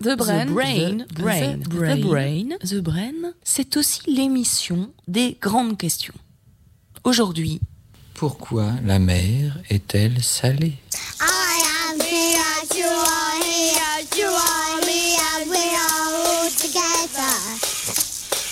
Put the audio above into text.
The Brain, c'est aussi l'émission des grandes questions. Aujourd'hui, pourquoi la mer est-elle salée ? Ah